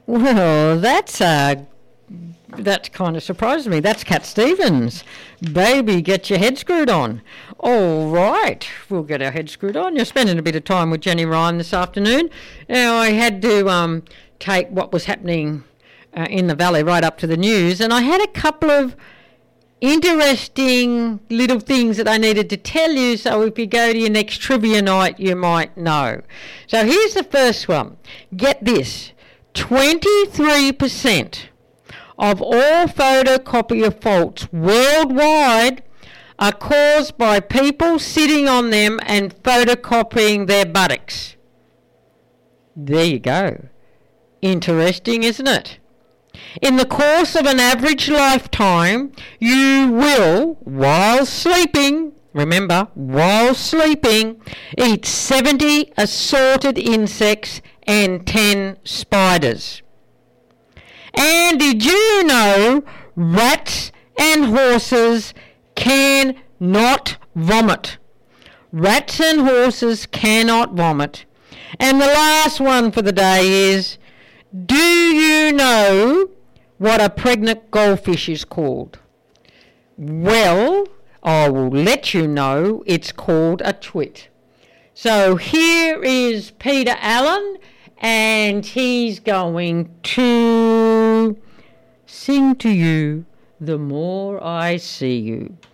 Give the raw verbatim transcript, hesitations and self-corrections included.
Well, that's uh, that kind of surprised me. That's Cat Stevens. Baby, get your head screwed on. All right, we'll get our head screwed on. You're spending a bit of time with Jenny Ryan this afternoon. Now, I had to um, take what was happening uh, in the valley right up to the news, and I had a couple of interesting little things that I needed to tell you, so if you go to your next trivia night, you might know. So here's the first one. Get this. twenty-three percent of all photocopier faults worldwide are caused by people sitting on them and photocopying their buttocks. There you go. Interesting, isn't it? In the course of an average lifetime, you will, while sleeping, remember, while sleeping, eat seventy assorted insects and ten spiders. And did you know rats and horses can not vomit? Rats and horses cannot vomit. And the last one for the day is, do you know what a pregnant goldfish is called? Well, I will let you know. It's called a twit. So here is Peter Allen, and he's going to sing to you The More I See You.